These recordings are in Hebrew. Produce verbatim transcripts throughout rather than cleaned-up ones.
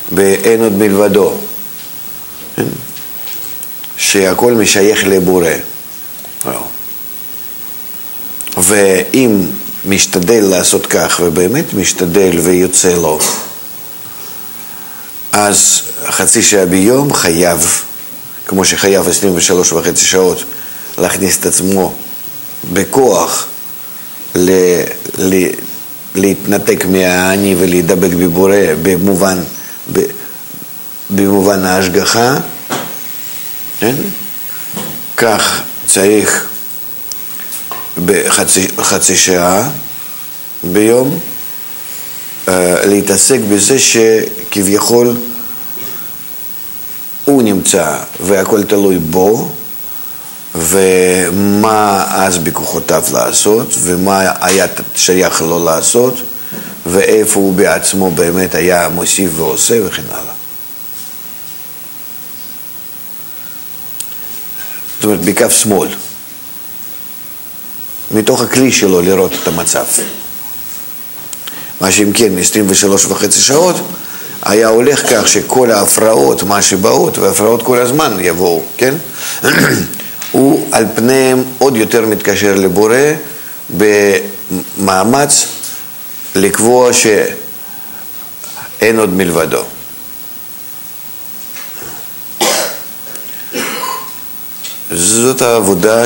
באין עוד מלבדו, שהכל משייך לבורא. ואם משתדל לעשות כך, ובאמת משתדל ויוצא לו, אז חצי שעה ביום חייב, כמו שחייב עשרים ושלוש וחצי שעות, להכניס את עצמו בכוח ל, ל, להתנתק מהאני ולהידבק בבורא במובן, ב, במובן ההשגחה, כן? כך צריך בחצי חצי שעה ביום uh, להתעסק בזה שכביכול הוא נמצא והכל תלוי בו, ומה אז בכוחותיו לעשות, ומה היה שייך לו לעשות, ואיפה הוא בעצמו באמת היה מוסיף ועושה וכן הלאה. זאת אומרת, בכף שמאל, מתוך הכלי שלו לראות את המצב. מה שאם כן, עשרים ושלוש וחצי שעות, היה הולך כך שכל ההפרעות, מה שבאות, וההפרעות כל הזמן יבואו, כן? הוא על פניהם עוד יותר מתקשר לבורא במאמץ לקבוע שאין עוד מלבדו. זאת העבודה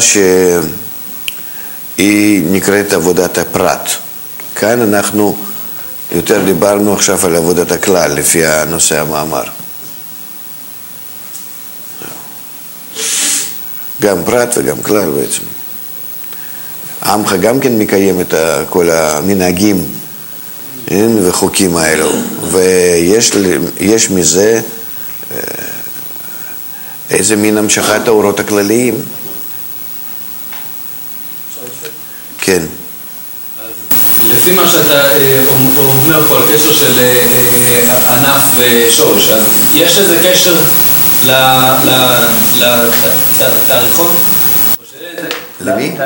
שהיא נקראת עבודת הפרט. כאן אנחנו יותר דיברנו עכשיו על עבודת הכלל לפי הנושא המאמר. גם פרט וגם כלל בעצם. עמך גם כן מקיים את כל המנהגים וחוקים האלו, ויש יש מזה איזה מין המשכת האורות הכלליים. כן. לפי מה שאתה אומר פה על קשר של ענף ושורש, אז יש איזה קשר לתאריכון? למי?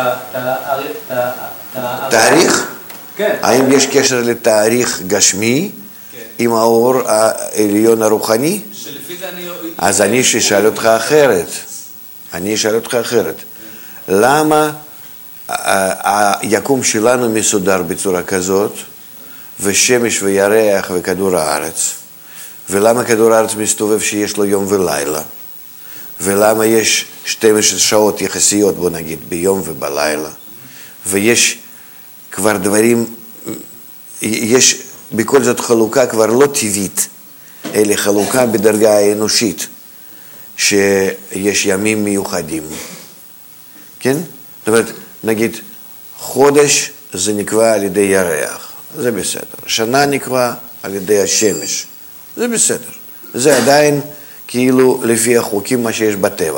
תאריך? כן. האם יש קשר לתאריך גשמי עם האור העליון הרוחני? שלפי זה אני... אז אני אשאל אותך אחרת. אני אשאל אותך אחרת. למה היקום שלנו מסודר בצורה כזאת, ושמש וירח וכדור הארץ? ולמה כדור הארץ מסתובב שיש לו יום ולילה? ולמה יש שתים עשרה שעות יחסיות, בוא נגיד, ביום ובלילה? ויש כבר דברים, יש בכל זאת חלוקה כבר לא טבעית, אלא חלוקה בדרגה האנושית, שיש ימים מיוחדים. כן? זאת אומרת, נגיד, חודש זה נקבע על ידי ירח, זה בסדר. שנה נקבע על ידי השמש, זה בסדר. זה עדיין כאילו לפי החוקים מה שיש בטבע.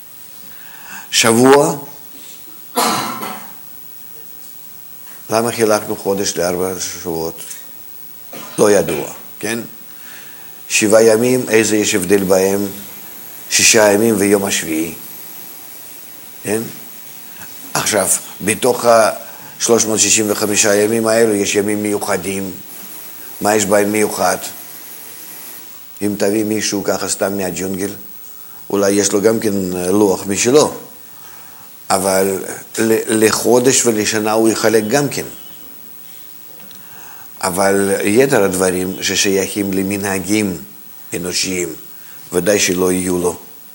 שבוע, למה חילקנו חודש לארבע שבועות? לא ידוע, כן? שבעה ימים, איזה יש הבדל בהם? שישה ימים ויום השביעי. כן? עכשיו, בתוך ה-שלוש מאות שישים וחמישה ימים האלו יש ימים מיוחדים. מה יש בהם מיוחד? אם תביא מישהו ככה סתם מהג'ונגל, אולי יש לו גם כן לוח משלו, אבל לחודש ולשנה הוא יחלק גם כן. אבל יתר הדברים ששייכים למנהגים אנושיים, ודאי שלא יהיו לו.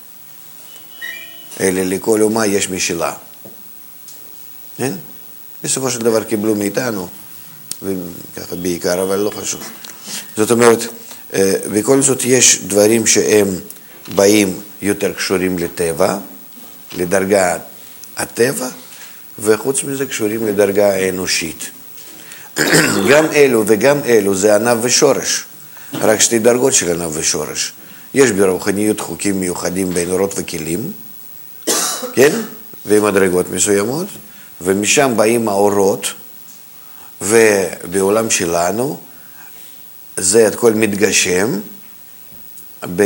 אלא לכל אומה יש משלה. כן? בסופו של דבר קיבלו מאיתנו, וככה בעיקר, אבל לא חשוב. זאת אומרת, בכל זאת יש דברים שהם באים יותר קשורים לטבע, לדרגה הטבע, וחוץ מזה קשורים לדרגה האנושית. גם אלו וגם אלו זה ענב ושורש, רק שתי דרגות של ענב ושורש. יש ברוחניות חוקים מיוחדים בין אורות וכלים, כן? ומדרגות מסוימות, ומשם באים האורות, ובעולם שלנו זה את כל מתגשם ב...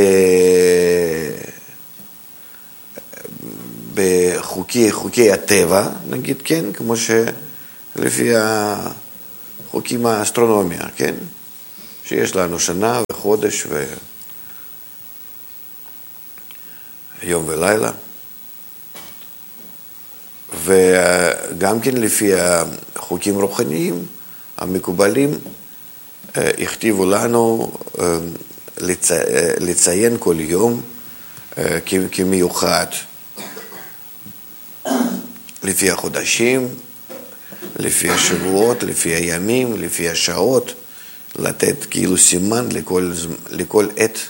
בחוקי חוקי הטבע, נגיד, כן, כמו שלפי החוקים האסטרונומיה, כן, שיש לנו שנה וחודש ויום ולילה. וגם כן לפי החוקים רוחניים המקובלים, הכתיבו לנו לציין כל יום כמיוחד, לפי החודשים, לפי השבועות, לפי הימים, לפי השעות, לתת כאילו סימן לכל, לכל עת.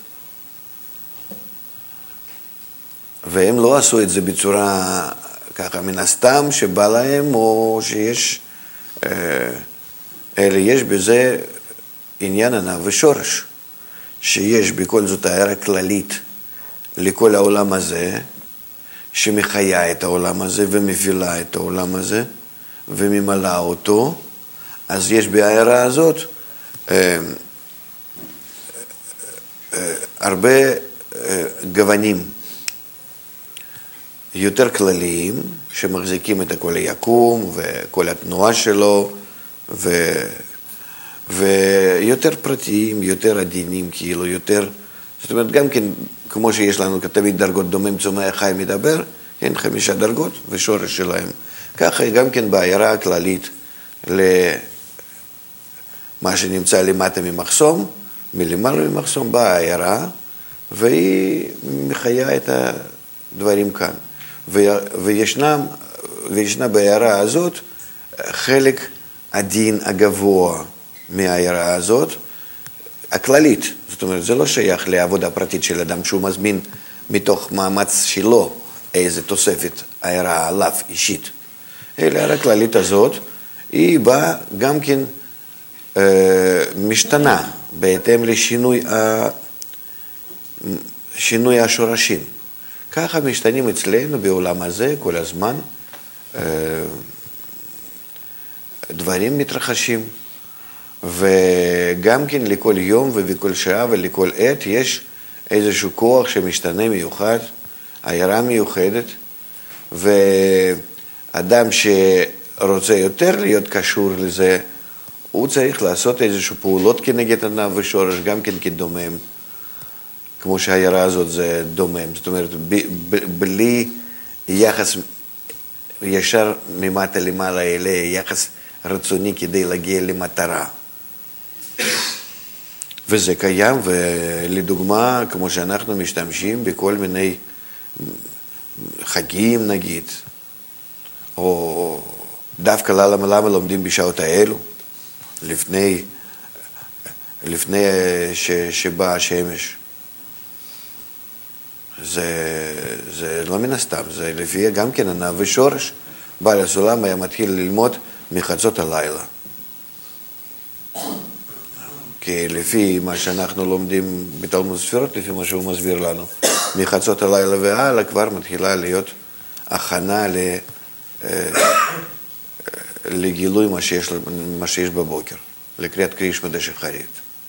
והם לא עשו את זה בצורה ככה מן הסתם שבא להם, או שיש, אלא יש בזה עניין ענב ושורש, שיש בכל זאת הערה כללית לכל העולם הזה, שמחיה את העולם הזה ומפעילה את העולם הזה וממלאה אותו. אז יש בהערה הזאת אה, אה, הרבה אה, גוונים יותר כלליים שמחזיקים את כל היקום וכל התנועה שלו, ו, ויותר פרטיים, יותר עדינים, כאילו יותר, זאת אומרת גם כן כמו שיש לנו תמיד דרגות דומם צומח חי מדבר, אין חמישה דרגות ושורש שלהם. ככה גם כן בהערה הכללית למה שנמצא למטה ממחסום, מלמעלה ממחסום באה הערה, והיא מחיה את הדברים כאן. וישנה, וישנה בהערה הזאת חלק עדין הגבוה מהערה הזאת, הכללית. זאת אומרת, זה לא שייך לעבודה פרטית של אדם שהוא מזמין מתוך מאמץ שלו איזה תוספת הערה עליו אישית. אלא הערה הכללית הזאת, היא באה גם כן אה, משתנה בהתאם לשינוי ה... שינוי השורשים. ככה משתנים אצלנו בעולם הזה כל הזמן, אה, דברים מתרחשים. וגם כן לכל יום ובכל שעה ולכל עת יש איזשהו כוח שמשתנה מיוחד, הערה מיוחדת, ואדם שרוצה יותר להיות קשור לזה, הוא צריך לעשות איזשהו פעולות כנגד ענב ושורש, גם כן כדומם, כמו שהערה הזאת זה דומם, זאת אומרת, ב- ב- בלי יחס ישר ממטה למעלה אלה, יחס רצוני כדי להגיע למטרה. וזה קיים, ולדוגמה, כמו שאנחנו משתמשים בכל מיני חגים נגיד, או דווקא למה, למה לומדים בשעות האלו, לפני, לפני ש, שבאה השמש. זה, זה לא מן הסתם, זה לפי גם כן ענב ושורש. בעל הסולם היה מתחיל ללמוד מחצות הלילה. כי לפי מה שאנחנו לומדים בתלמוד ספירות, לפי מה שהוא מסביר לנו, מחצות הלילה והלאה כבר מתחילה להיות הכנה לגילוי מה שיש, מה שיש בבוקר, לקריאת קרישמא דשחרית.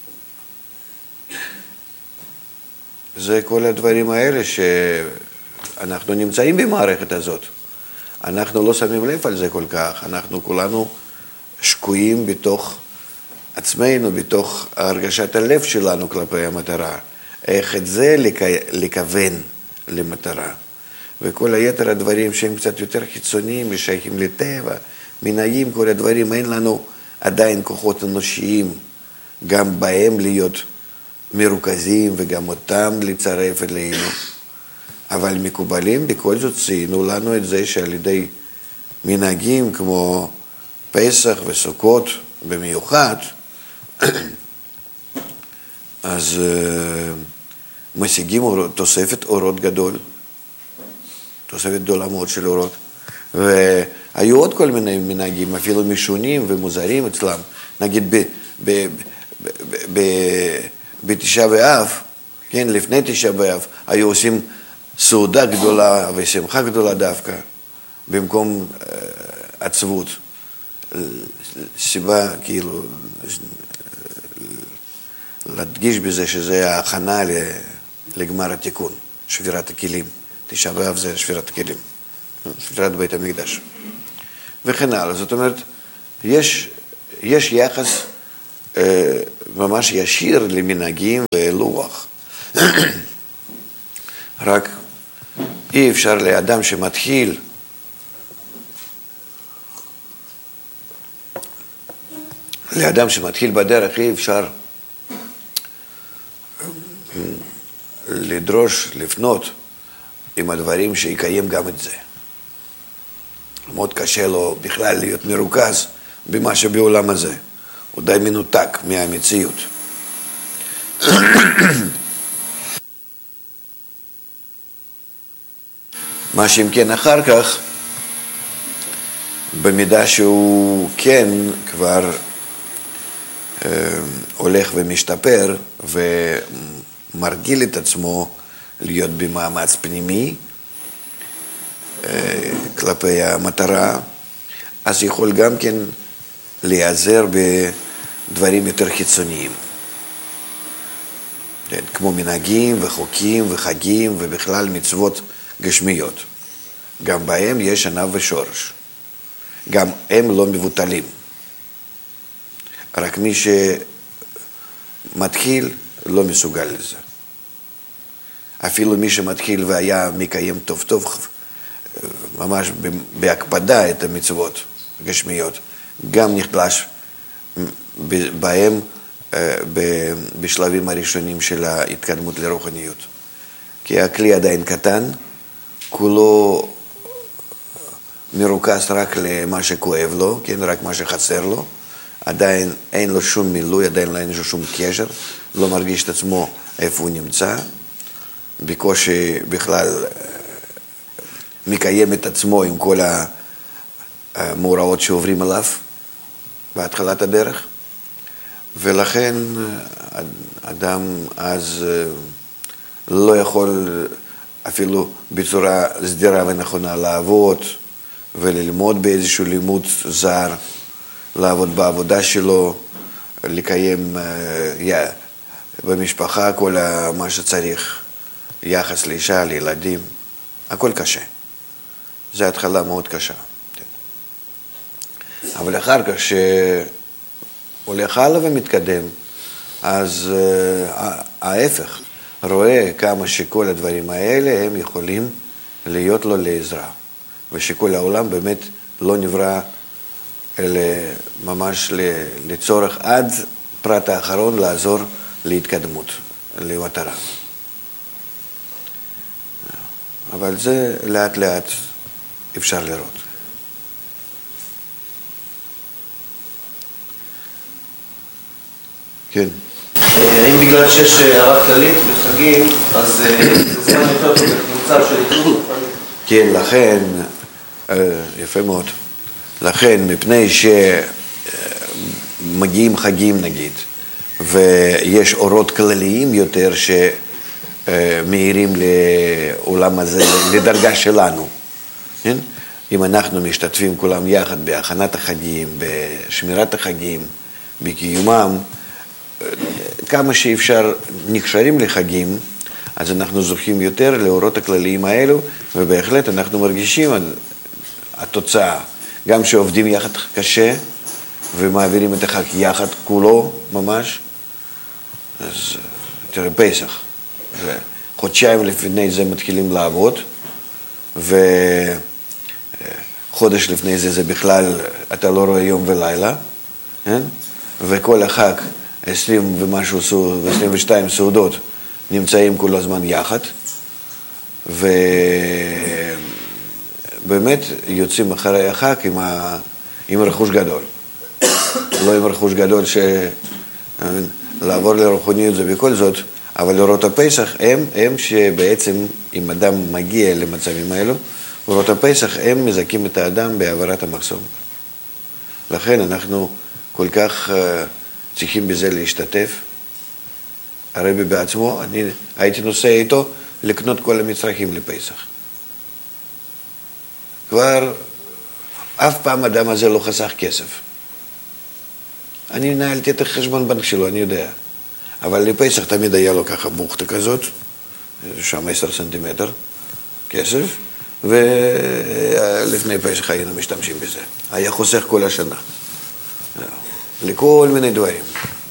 זה כל הדברים האלה שאנחנו נמצאים במערכת הזאת. אנחנו לא שמים לב על זה כל כך, אנחנו כולנו שקועים בתוך עצמנו, בתוך הרגשת הלב שלנו כלפי המטרה. איך את זה לכוון למטרה. וכל היתר הדברים שהם קצת יותר חיצוניים, משייכים לטבע, מנהיים, כל הדברים, אין לנו עדיין כוחות אנושיים, גם בהם להיות מרוכזים וגם אותם לצרף אלינו. אבל מקובלים בכל זאת ציינו לנו את זה שעל ידי מנהגים כמו פסח וסוכות במיוחד, אז uh, משיגים אורות, תוספת אורות גדול, תוספת גדולה מאוד של אורות. והיו עוד כל מיני מנהגים, אפילו משונים ומוזרים אצלם. נגיד ב, ב, ב, ב, ב, בתשעה באב, כן, לפני תשעה באב, היו עושים סעודה גדולה ושמחה גדולה דווקא, במקום uh, עצבות. סיבה, כאילו, להדגיש בזה שזה ההכנה לגמר התיקון, שבירת הכלים. תשעה באב זה שבירת הכלים, שבירת בית המקדש. וכן הלאה. זאת אומרת, יש, יש יחס ממש ישיר למנהגים ולוח. רק אי אפשר לאדם שמתחיל לאדם שמתחיל בדרך אי אפשר לדרוש, לפנות עם הדברים שיקיים גם את זה. מאוד קשה לו בכלל להיות מרוכז במה שבעולם הזה. הוא די מנותק מהמציאות. מה שאם כן אחר כך, במידה שהוא כן כבר אה, הולך ומשתפר ומרגיל את עצמו להיות במאמץ פנימי אה, כלפי המטרה, אז יכול גם כן להיעזר בדברים יותר חיצוניים. כן, כמו מנהגים וחוקים וחגים ובכלל מצוות גשמיות. גם בהם יש ענב ושורש. גם הם לא מבוטלים. רק מי שמתחיל לא מסוגל לזה. אפילו מי שמתחיל והיה מקיים טוב טוב, ממש בהקפדה את המצוות גשמיות, גם נחלש בהם בשלבים הראשונים של ההתקדמות לרוחניות. כי הכלי עדיין קטן, כולו מרוכז רק למה שכואב לו, כן, רק מה שחסר לו, עדיין אין לו שום מילוי, עדיין אין לו שום קשר, לא מרגיש את עצמו איפה הוא נמצא, בקושי בכלל מקיים את עצמו עם כל המאורעות שעוברים עליו בהתחלת הדרך, ולכן אדם אז לא יכול אפילו בצורה סדירה ונכונה לעבוד וללמוד באיזשהו לימוד זר, לעבוד בעבודה שלו, לקיים במשפחה כל מה שצריך, יחס לאישה, לילדים, הכל קשה. זו התחלה מאוד קשה. אבל אחר כך שהולך הלאה ומתקדם, אז ההפך, רואה כמה שכל הדברים האלה הם יכולים להיות לו לעזרה, ושכל העולם באמת לא נברא אלא ממש לצורך עד פרט האחרון לעזור להתקדמות, למטרה. אבל זה לאט לאט אפשר לראות. כן. האם בגלל שיש הערה כללית בחגים, אז זה זמן יותר טוב בקבוצה של התרבות? כן, לכן, יפה מאוד. לכן, מפני שמגיעים חגים נגיד, ויש אורות כלליים יותר שמאירים לעולם הזה, לדרגה שלנו. כן? אם אנחנו משתתפים כולם יחד בהכנת החגים, בשמירת החגים, בקיומם, כמה שאפשר נקשרים לחגים, אז אנחנו זוכים יותר לאורות הכלליים האלו, ובהחלט אנחנו מרגישים התוצאה, גם שעובדים יחד קשה, ומעבירים את החג יחד כולו ממש. אז תראה, פסח, חודשיים לפני זה מתחילים לעבוד, וחודש לפני זה זה בכלל, אתה לא רואה יום ולילה, כן? וכל החג, עשרים ומשהו, עשרים ושתיים סעודות, נמצאים כל הזמן יחד, ובאמת יוצאים אחרי החג עם, ה... עם רכוש גדול. לא עם רכוש גדול שלעבור לרוחניות זה בכל זאת, אבל אורות הפסח הם, הם שבעצם אם אדם מגיע למצבים האלו, אורות הפסח הם מזכים את האדם בעברת המחסום. לכן אנחנו כל כך צריכים בזה להשתתף. הרבי בעצמו, אני הייתי נוסע איתו לקנות כל המצרכים לפסח. כבר אף פעם אדם הזה לא חסך כסף. אני נהלתי את החשבון בנק שלו, אני יודע. אבל לפסח תמיד היה לו ככה בוכתה כזאת, שם עשר סנטימטר כסף, ולפני פסח היינו משתמשים בזה. היה חוסך כל השנה. לכל מיני דברים.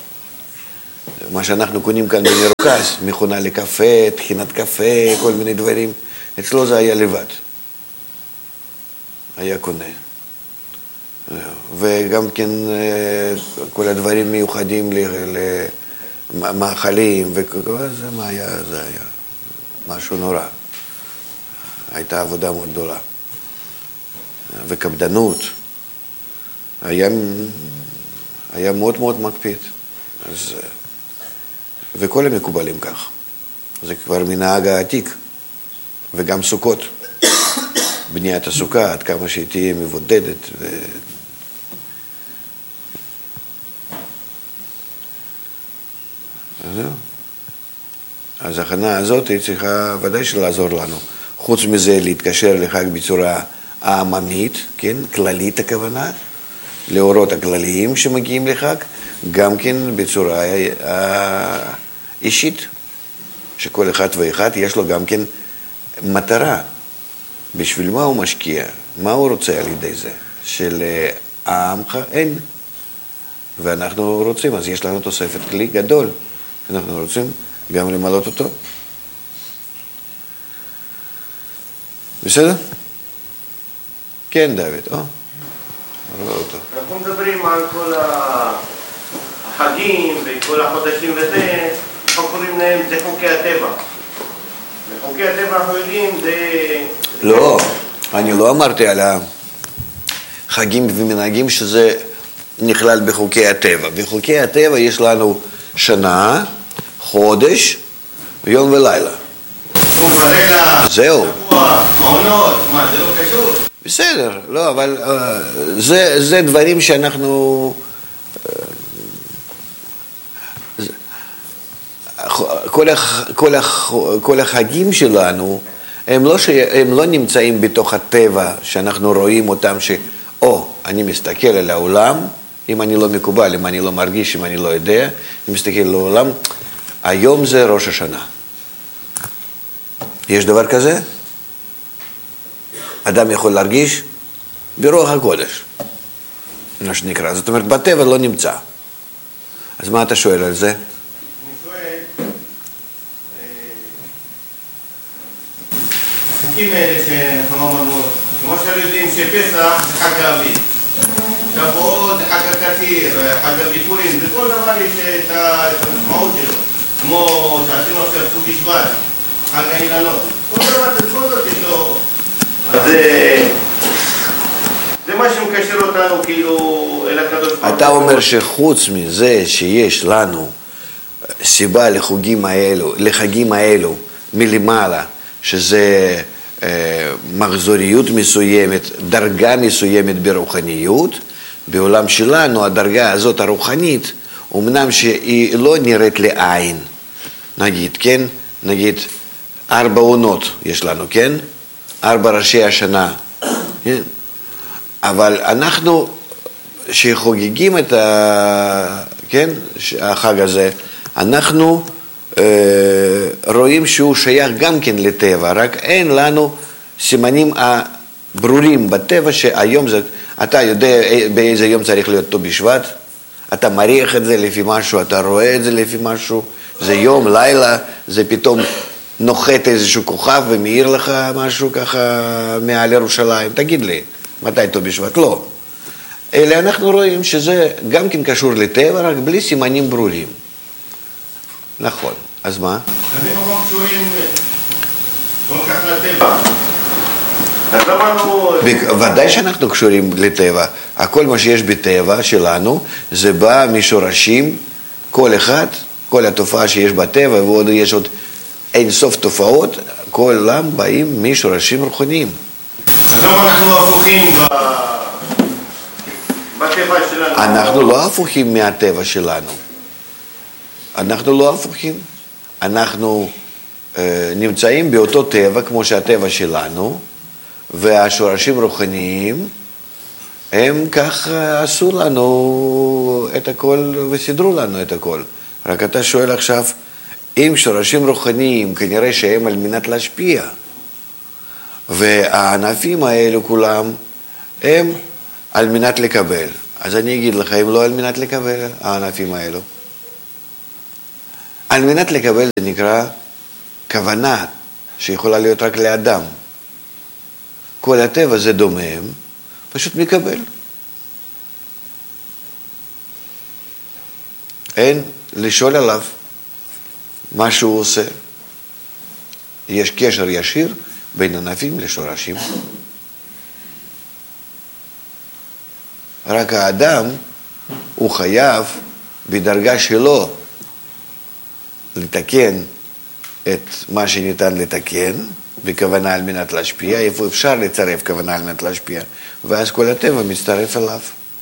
מה שאנחנו קונים כאן במרוכז, מכונה לקפה, תחינת קפה, כל מיני דברים, אצלו זה היה לבד. היה קונה. וגם כן כל הדברים מיוחדים למאכלים, וזה מה היה, זה היה משהו נורא. הייתה עבודה מאוד גדולה. וקפדנות. היה, היה מאוד מאוד מקפיד. אז, וכל המקובלים כך. זה כבר מנהג העתיק. וגם סוכות. בניית הסוכה, עד כמה שהיא תהיה מבודדת. ו... אז זהו. אז ההכנה הזאת היא צריכה ודאי שלעזור לנו. חוץ מזה להתקשר לחג בצורה העממית, כן? כללית הכוונה, לאורות הכלליים שמגיעים לחג, גם כן בצורה אישית, שכל אחד ואחד יש לו גם כן מטרה. בשביל מה הוא משקיע? מה הוא רוצה על ידי זה? שלעמך אין. ואנחנו רוצים, אז יש לנו תוספת כלי גדול. אנחנו רוצים גם למלות אותו. בסדר? כן, דוד. או, רואה אותו. אנחנו מדברים על כל החגים וכל החודשים וזה, אנחנו קוראים להם, זה חוקי הטבע. וחוקי הטבע אנחנו יודעים, זה... לא, אני לא אמרתי על החגים ומנהגים שזה נכלל בחוקי הטבע. בחוקי הטבע יש לנו שנה, חודש, יום ולילה. זהו. העונות, מה, זה לא קשור? בסדר, לא, אבל זה, זה דברים שאנחנו... כל, הח, כל, הח, כל החגים שלנו, הם לא, ש... הם לא נמצאים בתוך הטבע שאנחנו רואים אותם ש... או, אני מסתכל על העולם, אם אני לא מקובל, אם אני לא מרגיש, אם אני לא יודע, אני מסתכל על העולם, היום זה ראש השנה. יש דבר כזה? אדם יכול להרגיש ברוח הקודש, מה שנקרא. זאת אומרת, בטבע לא נמצא. אז מה אתה שואל על זה? החוקים האלה שאנחנו אמרנו, כמו שאנחנו יודעים שפסח זה חג האביב, שבועות זה חג הקציר, חג הביכורים, בכל דבר יש את המשמעות שלו, כמו שעשינו עכשיו ט"ו בשבט, חג האילנות, כל דבר בכל זאת יש לו, אז זה מה שמקשר אותנו כאילו אל הקדוש ברוך הוא. אתה אומר שחוץ מזה שיש לנו סיבה לחוגים האלו, לחגים האלו מלמעלה, שזה אה, מחזוריות מסוימת, דרגה מסוימת ברוחניות, בעולם שלנו הדרגה הזאת הרוחנית, אמנם שהיא לא נראית לעין, נגיד, כן? נגיד, ארבע עונות יש לנו, כן? ארבע ראשי השנה, כן? אבל אנחנו שחוגגים את ה... כן? החג הזה, אנחנו רואים שהוא שייך גם כן לטבע, רק אין לנו סימנים הברורים בטבע שהיום זה, אתה יודע באיזה יום צריך להיות ט"ו בשבט, אתה מריח את זה לפי משהו, אתה רואה את זה לפי משהו, זה יום, לילה, זה פתאום נוחת איזשהו כוכב ומאיר לך משהו ככה מעל ירושלים, תגיד לי, מתי ט"ו בשבט? לא. אלא אנחנו רואים שזה גם כן קשור לטבע, רק בלי סימנים ברורים. נכון, אז מה? אז אם אנחנו קשורים כל כך לטבע, אז אמרנו... ודאי שאנחנו קשורים לטבע. הכל מה שיש בטבע שלנו, זה בא משורשים, כל אחד, כל התופעה שיש בטבע, ועוד יש עוד אין סוף תופעות, כולם באים משורשים רוחניים. אז למה אנחנו הפוכים בטבע שלנו? אנחנו לא הפוכים מהטבע שלנו. אנחנו לא הפוכים. אנחנו אה, נמצאים באותו טבע כמו שהטבע שלנו, והשורשים רוחניים, הם כך עשו לנו את הכל וסידרו לנו את הכל. רק אתה שואל עכשיו, אם שורשים רוחניים כנראה שהם על מנת להשפיע, והענפים האלו כולם הם על מנת לקבל. אז אני אגיד לך, הם לא על מנת לקבל הענפים האלו. על מנת לקבל זה נקרא כוונה שיכולה להיות רק לאדם. כל הטבע זה דומם, פשוט מקבל. אין לשאול עליו מה שהוא עושה. יש קשר ישיר בין ענפים לשורשים. רק האדם הוא חייב בדרגה שלו לתקן את מה שניתן לתקן בכוונה על מנת להשפיע, איפה אפשר לצרף כוונה על מנת להשפיע, ואז כל הטבע מצטרף אליו.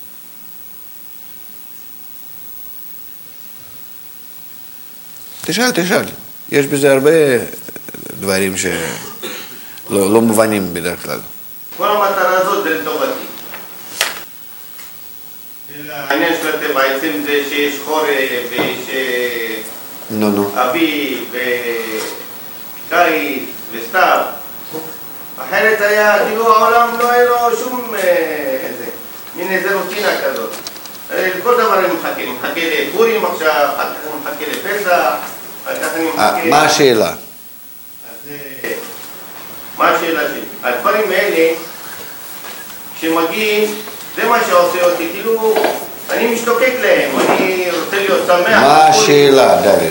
תשאל, תשאל. יש בזה הרבה דברים שלא לא מובנים בדרך כלל. כל המטרה הזאת זה לטובתי. העניין של הטבע, עצם זה שיש חורף ויש נו, נו. אביב וקיץ וסתיו. אחרת היה, כאילו העולם לא היה לו שום איזה, מין איזה רוטינה כזאת. כל דבר אני מחכה, אני מחכה לפורים עכשיו, אחר כך אני מחכה לפסח, אחר כך אני מחכה... מה השאלה? אז מה השאלה שלי? הדברים האלה, כשמגיעים, זה מה שעושה אותי, כאילו, אני משתוקק להם, אני רוצה להיות שמח. מה השאלה, דוד?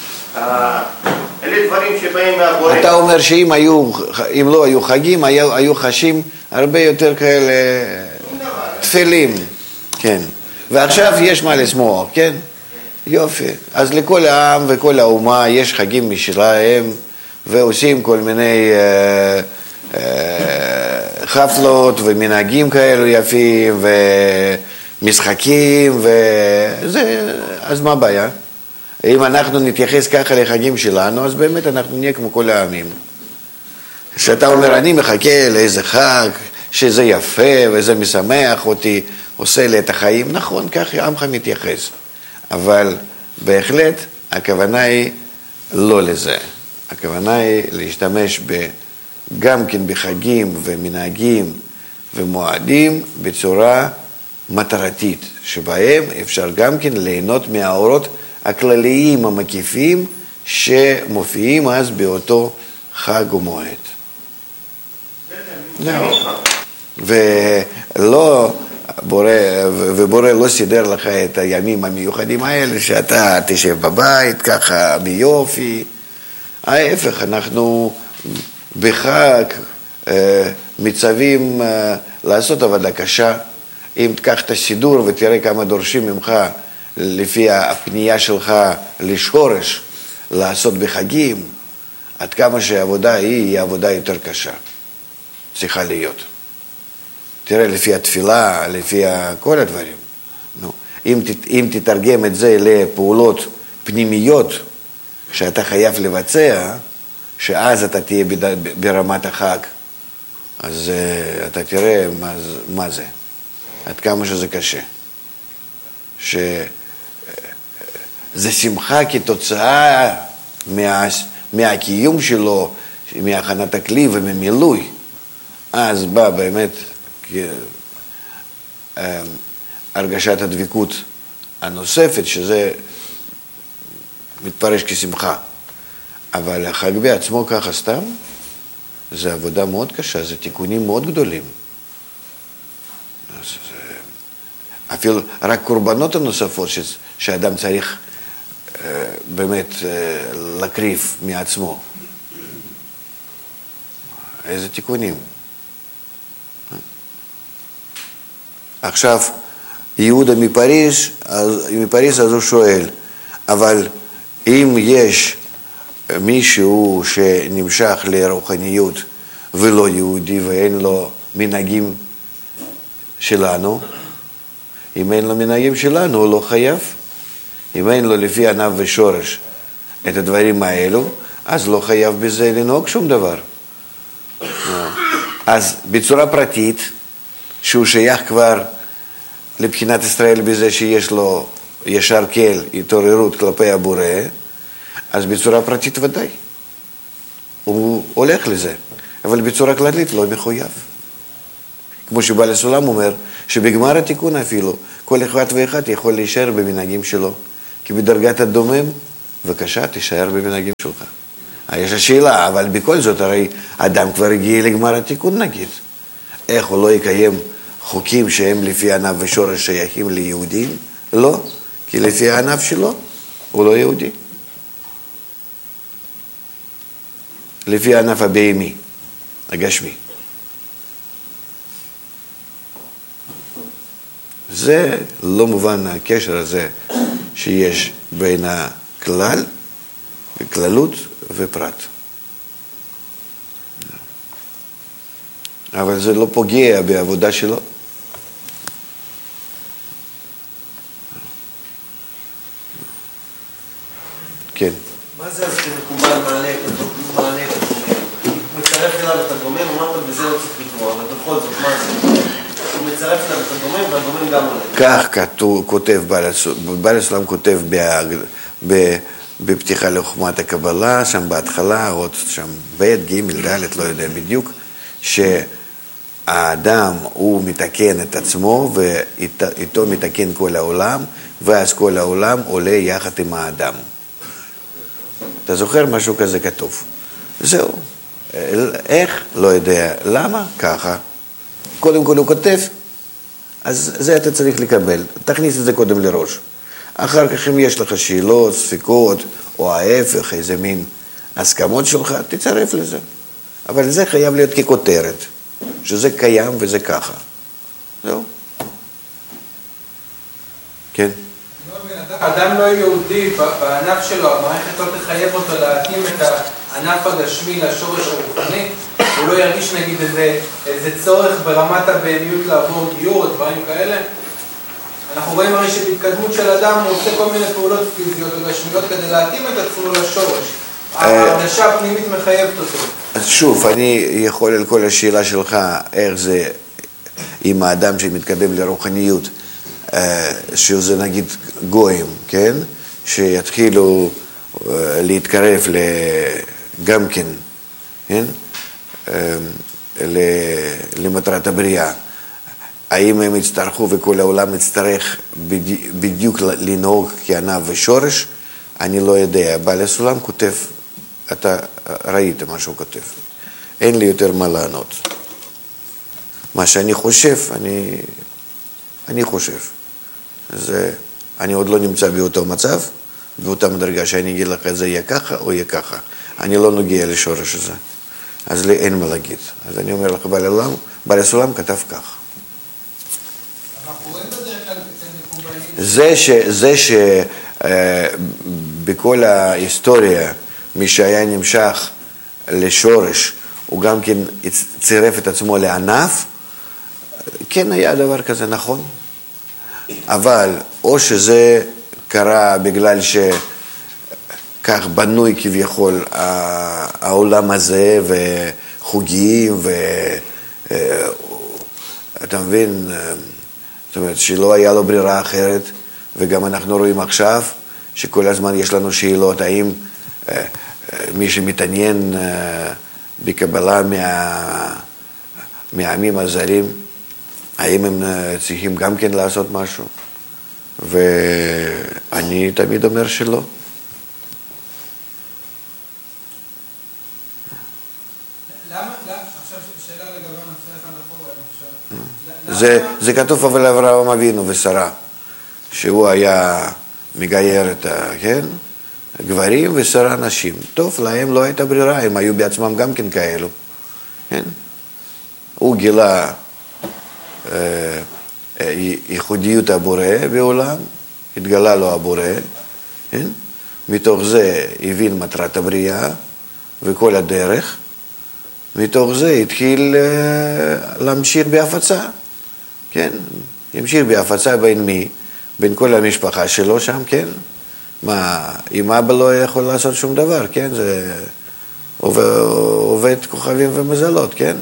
אלה דברים שבאים מהבורא. אתה אומר שאם היו, אם לא היו חגים, היו, היו חשים הרבה יותר כאלה תפלים. כן. ועכשיו יש מה לשמוח, כן? יופי. אז לכל העם וכל האומה יש חגים משלהם, ועושים כל מיני אה, אה, חפלות ומנהגים כאלו יפים, ומשחקים, וזה, אז מה הבעיה? אם אנחנו נתייחס ככה לחגים שלנו, אז באמת אנחנו נהיה כמו כל העמים. שאתה אומר, אני מחכה לאיזה חג, שזה יפה וזה משמח אותי, עושה לי את החיים, נכון, ככה עמך מתייחס. אבל בהחלט הכוונה היא לא לזה. הכוונה היא להשתמש ב, גם כן בחגים ומנהגים ומועדים בצורה מטרתית, שבהם אפשר גם כן ליהנות מהאורות הכלליים המקיפים שמופיעים אז באותו חג ומועד. ולא, בורא, ובורא לא סידר לך את הימים המיוחדים האלה שאתה תשב בבית ככה ביופי. ההפך, אנחנו בחג מצווים לעשות עבודה קשה. אם תקח את הסידור ותראה כמה דורשים ממך לפי הפנייה שלך לשורש לעשות בחגים, עד כמה שהעבודה היא, היא עבודה יותר קשה. צריכה להיות. תראה, לפי התפילה, לפי כל הדברים. נו, אם, אם תתרגם את זה לפעולות פנימיות שאתה חייב לבצע, שאז אתה תהיה ברמת החג, אז uh, אתה תראה מה, מה זה, עד כמה שזה קשה. שזה שמחה כתוצאה מה, מהקיום שלו, מהכנת הכלי וממילוי. אז בא באמת הרגשת הדבקות הנוספת, שזה מתפרש כשמחה. אבל החג בעצמו ככה סתם, זה עבודה מאוד קשה, זה תיקונים מאוד גדולים. אז זה, אפילו רק קורבנות הנוספות ש, שאדם צריך אה, באמת אה, להקריב מעצמו. איזה תיקונים. עכשיו, יהודה מפריז, אז, מפריז אז הוא שואל, אבל אם יש מישהו שנמשך לרוחניות ולא יהודי ואין לו מנהגים שלנו, אם אין לו מנהגים שלנו הוא לא חייב. אם אין לו לפי ענף ושורש את הדברים האלו, אז לא חייב בזה לנהוג שום דבר. אז בצורה פרטית, שהוא שייך כבר לבחינת ישראל בזה שיש לו ישר כל התעוררות כלפי הבורא, אז בצורה פרטית ודאי. הוא הולך לזה, אבל בצורה כללית לא מחויב. כמו שבעל הסולם אומר, שבגמר התיקון אפילו, כל אחד ואחד יכול להישאר במנהגים שלו, כי בדרגת הדומם בבקשה, תישאר במנהגים שלך. יש השאלה, אבל בכל זאת, הרי אדם כבר הגיע לגמר התיקון נגיד. איך הוא לא יקיים חוקים שהם לפי ענף ושורש שייכים ליהודים? לא, כי לפי הענף שלו הוא לא יהודי. לפי הענף הבהמי, הגשמי. זה לא מובן הקשר הזה שיש בין הכלל, כללות ופרט. אבל זה לא פוגע בעבודה שלו. כן. מה זה אז שמקובל מעלה את הדומים? הוא מצרף אליו את הדומים, אמרת בזה לא צריך לקבוע, אבל בכל זאת, מה זה? הוא מצרף אליו את הדומים והדומים גם עולה. כך כותב בעל הסולם, כותב בפתיחה לחוכמת הקבלה, שם בהתחלה, עוד שם ב' ג' ד', לא יודע בדיוק, שהאדם הוא מתקן את עצמו ואיתו מתקן כל העולם, ואז כל העולם עולה יחד עם האדם. אתה זוכר משהו כזה כתוב? זהו. איך? לא יודע. למה? ככה. קודם כל הוא כותב, אז זה אתה צריך לקבל. תכניס את זה קודם לראש. אחר כך אם יש לך שאלות, ספקות, או ההפך, איזה מין הסכמות שלך, תצרף לזה. אבל זה חייב להיות ככותרת, שזה קיים וזה ככה. זהו. כן? אדם לא יהודי, בענף שלו, המערכת לא תחייב אותו להתאים את הענף הגשמי לשורש הרוחני, הוא לא ירגיש נגיד איזה, איזה צורך ברמת הבהמיות לעבור גיור או דברים כאלה. אנחנו רואים הרי שבהתקדמות של אדם הוא עושה כל מיני פעולות פיזיות או גשמיות כדי להתאים את עצמו לשורש. ההרגשה הפנימית מחייבת אותו. אז שוב, אני יכול על כל השאלה שלך, איך זה עם האדם שמתקדם לרוחניות, שזה נגיד גויים, כן? שיתחילו להתקרב גם כן, כן? למטרת הבריאה. האם הם יצטרכו וכל העולם יצטרך בדיוק לנהוג כענף ושורש? אני לא יודע. בעל הסולם כותב, אתה ראית מה שהוא כותב. אין לי יותר מה לענות. מה שאני חושב, אני, אני חושב. זה, אני עוד לא נמצא באותו מצב, באותה מדרגה שאני אגיד לך, זה יהיה ככה או יהיה ככה. אני לא נוגע לשורש הזה. אז לי אין מה להגיד. אז אני אומר לך, בעל הסולם, בעל הסולם כתב כך. זה ש... זה ש... בכל ההיסטוריה, מי שהיה נמשך לשורש, הוא גם כן צירף את עצמו לענף, כן היה דבר כזה, נכון? אבל או שזה קרה בגלל שכך בנוי כביכול העולם הזה, וחוגים, ואתה מבין, זאת אומרת שלא היה לו ברירה אחרת, וגם אנחנו רואים עכשיו שכל הזמן יש לנו שאלות, האם אה, מי שמתעניין אה, בקבלה מה, מהעמים הזרים, האם הם אה, צריכים גם כן לעשות משהו? ואני תמיד אומר שלא. זה, זה כתוב אבל אברהם אבינו ושרה, שהוא היה מגייר את כן? גברים ושרה נשים. טוב, להם לא הייתה ברירה, הם היו בעצמם גם כן כאלו. כן? הוא גילה אה, ייחודיות הבורא בעולם, התגלה לו הבורא, כן? מתוך זה הבין מטרת הבריאה וכל הדרך, מתוך זה התחיל אה, להמשיך בהפצה. כן? המשיך בהפצה בין מי? בין כל המשפחה שלו שם, כן? מה, אם אבא לא יכול לעשות שום דבר, כן? זה עובד, עובד כוכבים ומזלות, כן?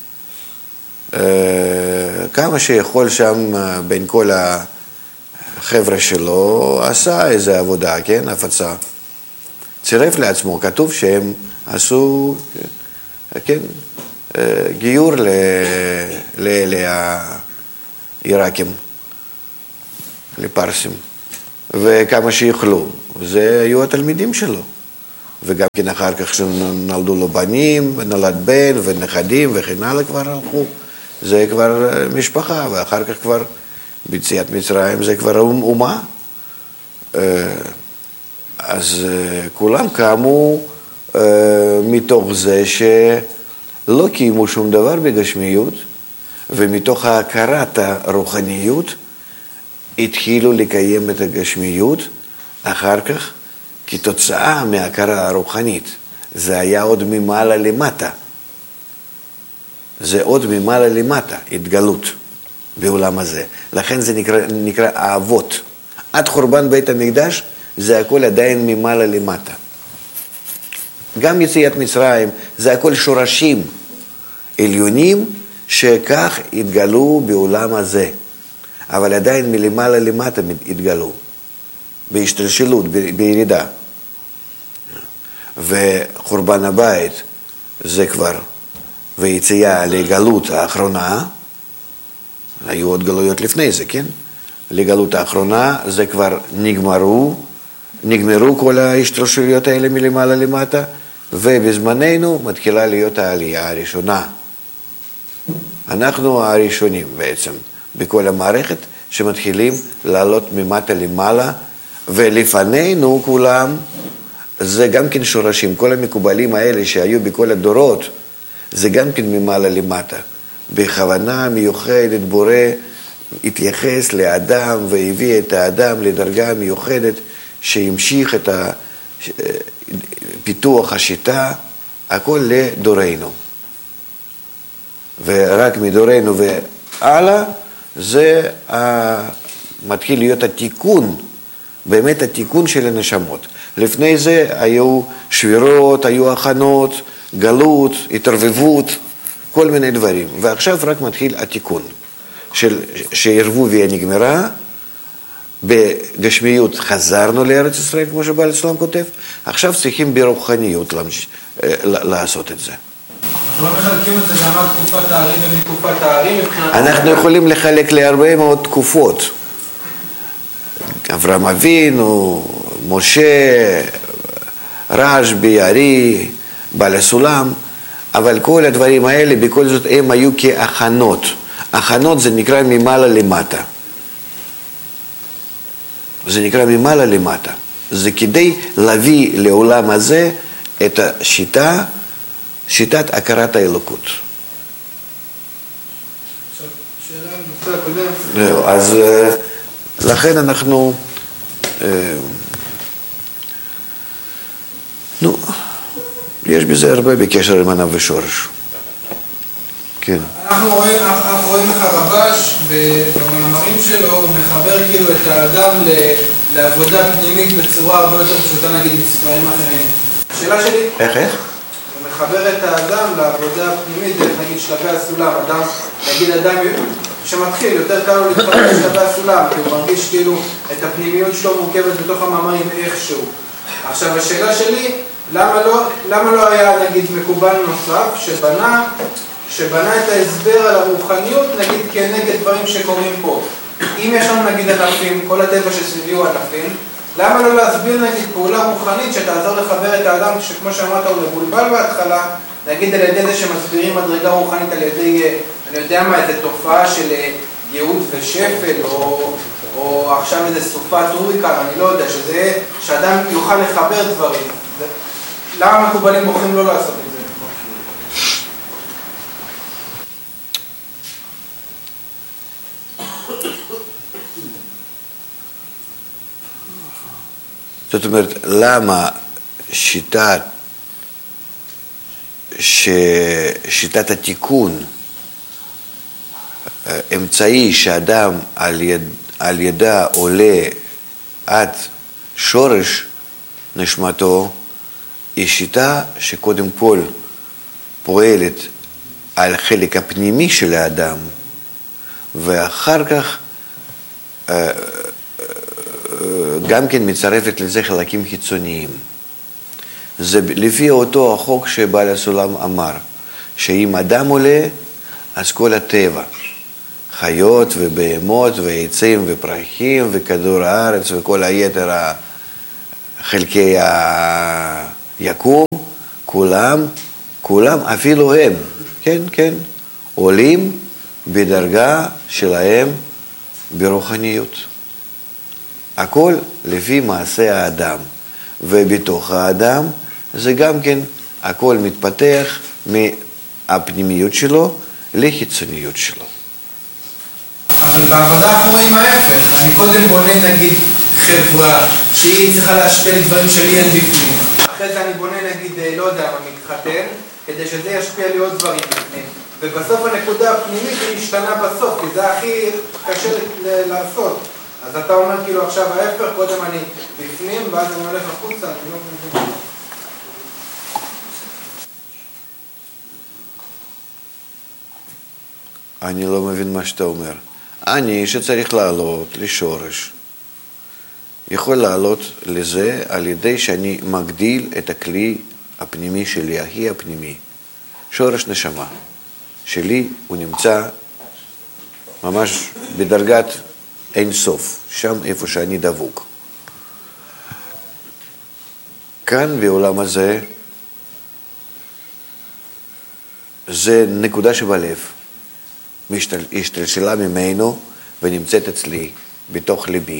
כמה שיכול שם בין כל החבר'ה שלו, עשה איזו עבודה, כן? הפצה. צירף לעצמו, כתוב שהם עשו, כן? גיור לאלה העיראקים, לפרסים. וכמה שיוכלו. זה היו התלמידים שלו. וגם כן אחר כך שנולדו לו בנים, ונולד בן ונכדים וכן הלאה כבר הלכו. זה כבר משפחה, ואחר כך כבר ביציאת מצרים זה כבר אומה. אז כולם קמו מתוך זה שלא קיימו שום דבר בגשמיות, ומתוך ההכרת הרוחניות התחילו לקיים את הגשמיות אחר כך, כתוצאה מההכרה הרוחנית. זה היה עוד ממעלה למטה. זה עוד ממעלה למטה, התגלות בעולם הזה. לכן זה נקרא, נקרא האבות. עד חורבן בית המקדש זה הכל עדיין ממעלה למטה. גם יציאת מצרים זה הכל שורשים עליונים שכך התגלו בעולם הזה. אבל עדיין מלמעלה למטה התגלו. בהשתלשלות, בירידה. וחורבן הבית זה כבר, ויציאה לגלות האחרונה, היו עוד גלויות לפני זה, כן? לגלות האחרונה זה כבר נגמרו, נגמרו כל ההשתלשלויות האלה מלמעלה למטה, ובזמננו מתחילה להיות העלייה הראשונה. אנחנו הראשונים בעצם, בכל המערכת שמתחילים לעלות ממטה למעלה, ולפנינו כולם, זה גם כן שורשים, כל המקובלים האלה שהיו בכל הדורות, זה גם כן ממעלה למטה. בכוונה מיוחדת בורא התייחס לאדם והביא את האדם לדרגה מיוחדת שהמשיך את פיתוח השיטה, הכל לדורנו. ורק מדורנו והלאה, זה מתחיל להיות התיקון, באמת התיקון של הנשמות. לפני זה היו שבירות, היו הכנות, גלות, התערבבות, כל מיני דברים. ועכשיו רק מתחיל התיקון של שערבוביה נגמרה, בגשמיות חזרנו לארץ ישראל, כמו שבעל הסולם כותב, עכשיו צריכים ברוחניות לעשות את זה. אנחנו לא מחלקים את זה גם עד תקופת הערים ומתקופת הערים מבחינת... אנחנו יכולים לחלק להרבה מאוד תקופות. אברהם אבינו, משה, רשב"י, ארי, בעל הסולם, אבל כל הדברים האלה בכל זאת הם היו כהכנות. הכנות זה נקרא ממעלה למטה. זה נקרא ממעלה למטה. זה כדי להביא לעולם הזה את השיטה, שיטת הכרת האלוקות. שאלה נושא הקודם. אז לכן אנחנו, נו, יש בזה הרבה בקשר עם ענף ושורש. כן. אנחנו רואים, אנחנו רואים איך הרבש במאמרים שלו, הוא מחבר כאילו את האדם לעבודה פנימית בצורה הרבה יותר פשוטה, נגיד מספרים אחרים. השאלה שלי... איך איך? הוא מחבר את האדם לעבודה הפנימית, דרך נגיד שלבי הסולם, אדם, נגיד אדם שמתחיל, יותר קל לו להתחבר לשלבי הסולם, כי הוא מרגיש כאילו את הפנימיות שלו מורכבת בתוך המאמרים איכשהו. עכשיו השאלה שלי, למה לא, למה לא היה נגיד מקובל נוסף שבנה, שבנה את ההסבר על הרוחניות נגיד כנגד דברים שקורים פה? אם יש לנו נגיד ענפים, כל הטבע שסביבי הוא ענפים, למה לא להסביר נגיד פעולה רוחנית שתעזור לחבר את האדם שכמו שאמרת הוא מבולבל בהתחלה, נגיד על ידי זה שמסבירים מדרגה רוחנית על ידי, אני יודע מה, איזו תופעה של ייעוד ושפל או, או עכשיו איזו סופת הוריקן, אני לא יודע, שזה, שאדם יוכל לחבר דברים. למה מקובלים בוחרים לא לעשות את זה? זאת אומרת, למה שיטת, שיטת התיקון, אמצעי שאדם על, יד, על ידה עולה עד שורש נשמתו, היא שיטה שקודם כל פועלת על החלק הפנימי של האדם, ואחר כך גם כן מצרפת לזה חלקים חיצוניים. זה לפי אותו החוק שבעל הסולם אמר, שאם אדם עולה, אז כל הטבע חיות ובהמות ועצים ופרחים וכדור הארץ וכל היתר חלקי היקום, כולם, כולם, אפילו הם, כן, כן, עולים בדרגה שלהם ברוחניות. הכל לפי מעשה האדם, ובתוך האדם זה גם כן, הכל מתפתח מהפנימיות שלו לחיצוניות שלו. אבל בעבודה אנחנו רואים ההפך. אני קודם בונה נגיד חברה שהיא צריכה להשפיע לדברים שלי אין בפנים. אחרי זה אני בונה נגיד, לא יודע מה, מתחתן, כדי שזה ישפיע לי עוד דברים בפנים. ובסוף הנקודה הפנימית היא משתנה בסוף, כי זה הכי קשה לעשות. אז אתה אומר כאילו עכשיו ההפך, קודם אני בפנים ואז אני הולך החוצה, אני לא מבין. אני לא מבין מה שאתה אומר. אני שצריך לעלות לשורש, יכול לעלות לזה על ידי שאני מגדיל את הכלי הפנימי שלי, הכי הפנימי. שורש נשמה שלי הוא נמצא ממש בדרגת אין סוף, שם איפה שאני דבוק. כאן בעולם הזה, זה נקודה שבלב. השתלשלה ממנו ונמצאת אצלי, בתוך ליבי.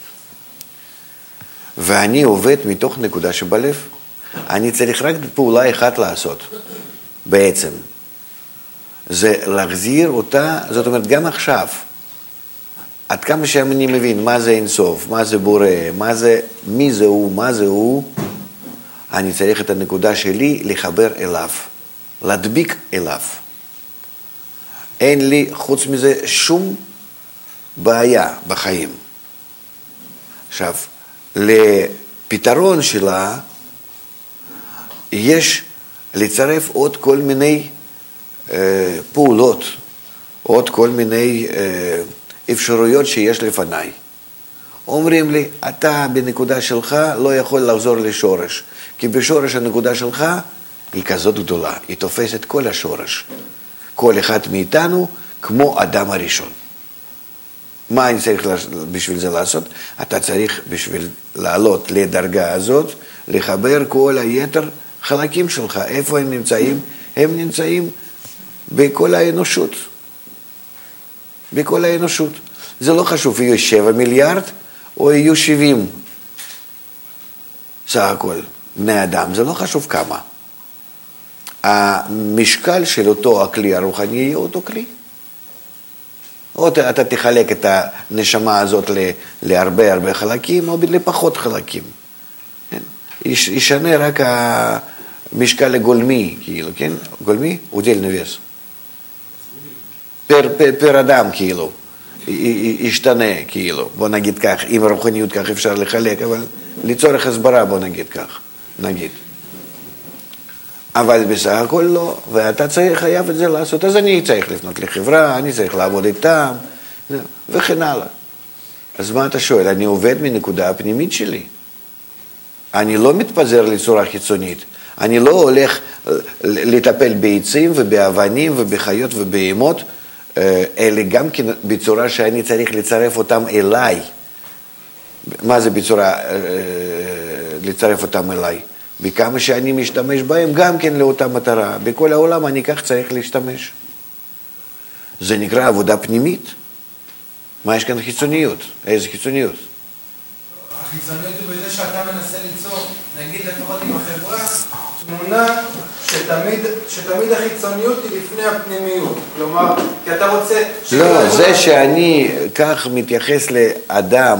ואני עובד מתוך נקודה שבלב. אני צריך רק פעולה אחת לעשות, בעצם. זה להחזיר אותה, זאת אומרת, גם עכשיו, עד כמה שאני מבין מה זה אינסוף, מה זה בורא, מה זה, מי זה הוא, מה זה הוא, אני צריך את הנקודה שלי לחבר אליו, להדביק אליו. אין לי חוץ מזה שום בעיה בחיים. עכשיו, לפתרון שלה יש לצרף עוד כל מיני אה, פעולות, עוד כל מיני אה, אפשרויות שיש לפניי. אומרים לי, אתה בנקודה שלך לא יכול לחזור לשורש, כי בשורש הנקודה שלך היא כזאת גדולה, היא תופסת כל השורש. כל אחד מאיתנו כמו אדם הראשון. מה אני צריך בשביל זה לעשות? אתה צריך בשביל לעלות לדרגה הזאת, לחבר כל היתר חלקים שלך. איפה הם נמצאים? הם נמצאים בכל האנושות. בכל האנושות. זה לא חשוב, יהיו שבע מיליארד או יהיו שבעים. סך הכל, בני אדם, זה לא חשוב כמה. המשקל של אותו הכלי הרוחני יהיה אותו כלי. או אתה תחלק את הנשמה הזאת להרבה הרבה חלקים, או לפחות חלקים. ישנה רק המשקל הגולמי, כאילו, כן? גולמי? удельный вес. פר, פר, פר אדם, כאילו. ישתנה, כאילו. בוא נגיד כך, עם הרוחניות כך אפשר לחלק, אבל לצורך הסברה בוא נגיד כך. נגיד. אבל בסך הכל לא, ואתה צריך חייב את זה לעשות, אז אני צריך לפנות לחברה, אני צריך לעבוד איתם, וכן הלאה. אז מה אתה שואל? אני עובד מנקודה הפנימית שלי. אני לא מתפזר לצורה חיצונית. אני לא הולך לטפל בעצים ובאבנים ובחיות ובהמות, אלא גם כן בצורה שאני צריך לצרף אותם אליי. מה זה בצורה לצרף אותם אליי? וכמה שאני משתמש בהם גם כן לאותה מטרה. בכל העולם אני כך צריך להשתמש. זה נקרא עבודה פנימית. מה יש כאן חיצוניות? איזה חיצוניות? החיצוניות היא בזה שאתה מנסה ליצור, נגיד לפחות עם החברה, תמונה שתמיד, שתמיד החיצוניות היא לפני הפנימיות. כלומר, כי אתה רוצה... לא, זה שאני כך מתייחס לאדם,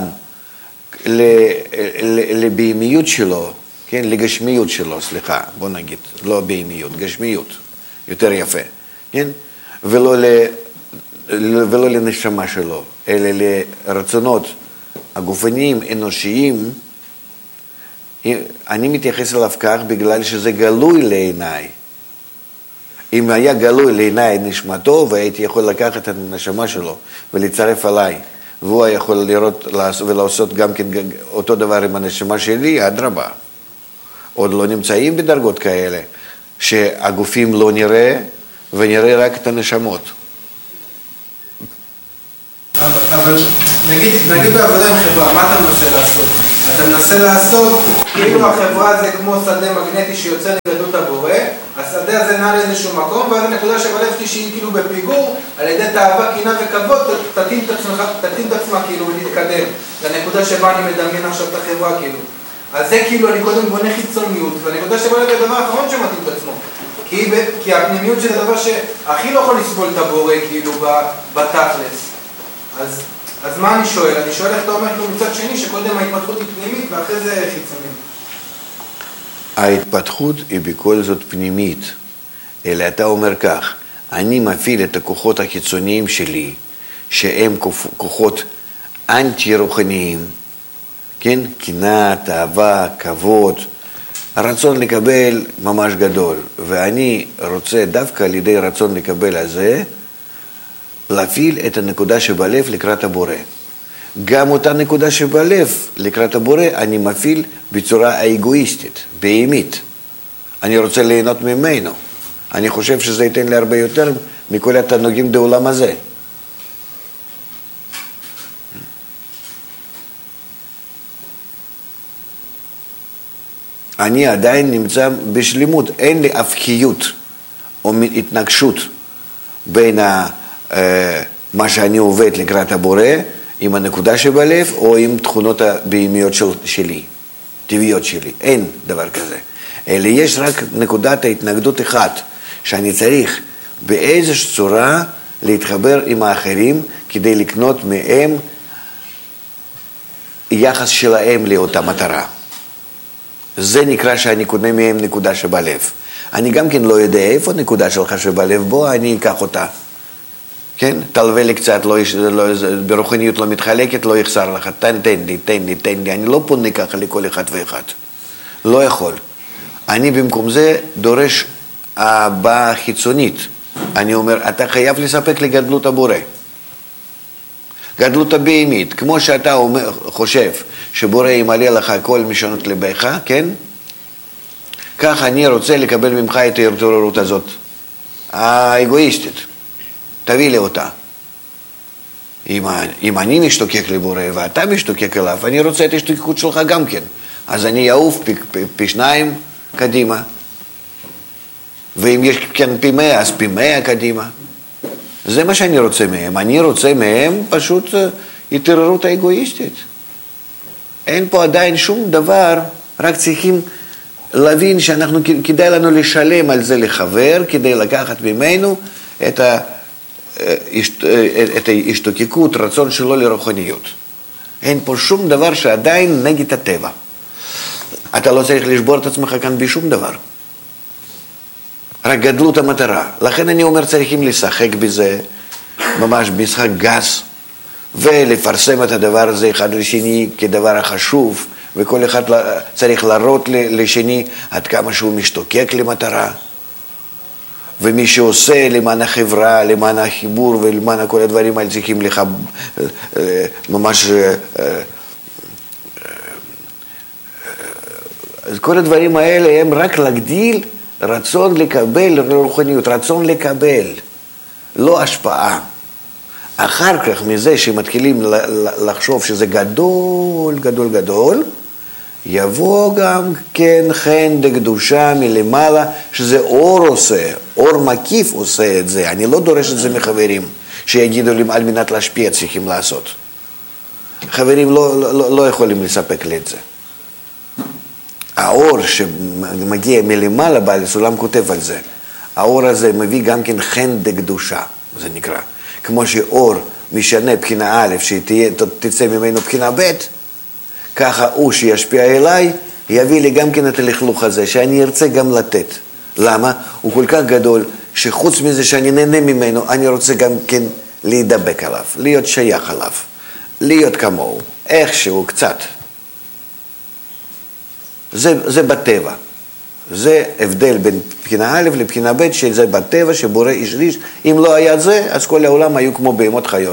לבהמיות שלו, כן, לגשמיות שלו, סליחה, בוא נגיד, לא בהמיות, גשמיות, יותר יפה, כן? ולא, ל, ולא לנשמה שלו, אלא לרצונות הגופניים, אנושיים, אני מתייחס אליו כך בגלל שזה גלוי לעיניי. אם היה גלוי לעיניי נשמתו, והייתי יכול לקחת את הנשמה שלו ולצרף עליי, והוא יכול לראות ולעשות גם כן אותו דבר עם הנשמה שלי, אדרבה. עוד לא נמצאים בדרגות כאלה, שהגופים לא נראה, ונראה רק את הנשמות. אבל נגיד, נגיד בעבודה עם חברה, מה אתה מנסה לעשות? אתה מנסה לעשות כאילו החברה זה כמו שדה מגנטי שיוצא לגדלות הבורא, השדה הזה נע לאיזשהו מקום, ואז הנקודה שבלב שהיא כאילו בפיגור, על ידי תאווה, קינה וכבוד, תתאים את עצמך, תתאים את עצמה כאילו ולהתקדם לנקודה שבה אני מדמיין עכשיו את החברה כאילו. אז זה כאילו אני קודם בונה חיצוניות, והנקודה שבלב זה הדבר האחרון שמתאים את עצמו. כי, כי הפנימיות של הדבר שהכי לא יכול לסבול את הבורא כאילו בתכלס. אז, אז מה אני שואל? אני שואל איך אתה אומר כאילו מצד שני שקודם ההתפתחות היא פנימית ואחרי זה חיצונית. ההתפתחות היא בכל זאת פנימית, אלא אתה אומר כך, אני מפעיל את הכוחות החיצוניים שלי, שהם כוחות אנטי-רוחניים, כן? קנאה, תאווה, כבוד, הרצון לקבל ממש גדול, ואני רוצה דווקא על ידי רצון לקבל הזה, להפעיל את הנקודה שבלב לקראת הבורא. גם אותה נקודה שבלב לקראת הבורא אני מפעיל בצורה האגואיסטית, בהימית. אני רוצה ליהנות ממנו. אני חושב שזה ייתן לי הרבה יותר מכל התענוגים בעולם הזה. אני עדיין נמצא בשלימות, אין לי הפכיות או התנגשות בין ה, אה, מה שאני עובד לקראת הבורא, עם הנקודה שבלב או עם תכונות הבהמיות של, שלי, טבעיות שלי. אין דבר כזה. אלא יש רק נקודת ההתנגדות אחת, שאני צריך באיזושהי צורה להתחבר עם האחרים כדי לקנות מהם יחס שלהם לאותה מטרה. זה נקרא שאני קונה מהם נקודה שבלב. אני גם כן לא יודע איפה נקודה שלך שבלב, בוא אני אקח אותה. כן? תלווה לי קצת, לא, לא, ברוחניות לא מתחלקת, לא יחסר לך. תן, תן לי, תן לי, תן לי. אני לא פונה ככה לכל אחד ואחד. לא יכול. אני במקום זה דורש הבאה חיצונית. אני אומר, אתה חייב לספק לגדלות הבורא. גדלות הבהמית, כמו שאתה אומר, חושב שבורא ימלא לך כל משונות לבך, כן? כך אני רוצה לקבל ממך את ההתעוררות הזאת, האגואיסטית. תביא לי אותה. אם, אם אני משתוקק לבורא ואתה משתוקק אליו, אני רוצה את ההשתוקקות שלך גם כן. אז אני אעוף פי, פי, פי שניים קדימה. ואם יש כן פי מאה, אז פי מאה קדימה. זה מה שאני רוצה מהם. אני רוצה מהם פשוט התעוררות האגואיסטית. אין פה עדיין שום דבר, רק צריכים להבין שאנחנו, כדאי לנו לשלם על זה לחבר, כדי לקחת ממנו את, ה, את ההשתוקקות, רצון שלו לרוחניות. אין פה שום דבר שעדיין נגד הטבע. אתה לא צריך לשבור את עצמך כאן בשום דבר. רק גדלות המטרה. לכן אני אומר, צריכים לשחק בזה, ממש משחק גס, ולפרסם את הדבר הזה אחד לשני כדבר החשוב, וכל אחד צריך להראות לשני עד כמה שהוא משתוקק למטרה. ומי שעושה למען החברה, למען החיבור ולמען כל הדברים האלה צריכים לך ממש... אז כל הדברים האלה הם רק להגדיל רצון לקבל רוחניות, רצון לקבל, לא השפעה. אחר כך מזה שמתחילים לחשוב שזה גדול, גדול, גדול, יבוא גם כן חן דקדושה מלמעלה, שזה אור עושה, אור מקיף עושה את זה. אני לא דורש את זה מחברים, שיגידו לי על מנת להשפיע צריכים לעשות. חברים לא, לא, לא יכולים לספק לי את זה. האור שמגיע מלמעלה, בעל הסולם כותב על זה. האור הזה מביא גם כן חן דקדושה, זה נקרא. כמו שאור משנה בחינה א', שתצא ממנו בחינה ב', ככה הוא שישפיע אליי, יביא לי גם כן את הלכלוך הזה, שאני ארצה גם לתת. למה? הוא כל כך גדול, שחוץ מזה שאני נהנה ממנו, אני רוצה גם כן להידבק עליו, להיות שייך עליו, להיות כמוהו, איכשהו קצת. זה, זה בטבע. זה הבדל בין בחינה א' לבחינה ב', שזה בטבע שבורא איש איש. אם לא היה זה, אז כל העולם היו כמו בהמות חיות.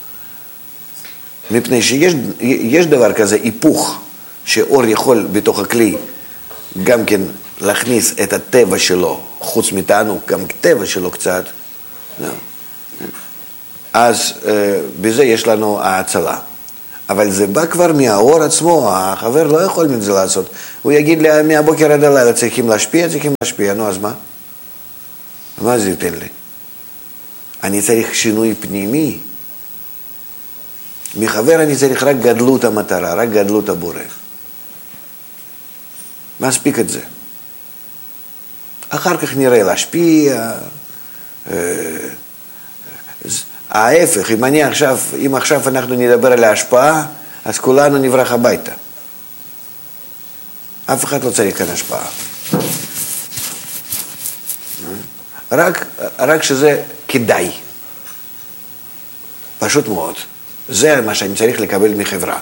מפני שיש יש דבר כזה, היפוך, שאור יכול בתוך הכלי גם כן להכניס את הטבע שלו, חוץ מתענוג, גם טבע שלו קצת. אז בזה יש לנו ההצלה. אבל זה בא כבר מהאור עצמו, החבר לא יכול מזה לעשות. הוא יגיד לי, מהבוקר עד הלילה צריכים להשפיע, צריכים להשפיע, נו אז מה? מה זה ייתן לי? אני צריך שינוי פנימי. מחבר אני צריך רק גדלות המטרה, רק גדלות הבורא. מספיק את זה. אחר כך נראה להשפיע. ההפך, אם אני עכשיו, אם עכשיו אנחנו נדבר על ההשפעה, אז כולנו נברח הביתה. אף אחד לא צריך כאן השפעה. רק, רק שזה כדאי. פשוט מאוד. זה מה שאני צריך לקבל מחברה.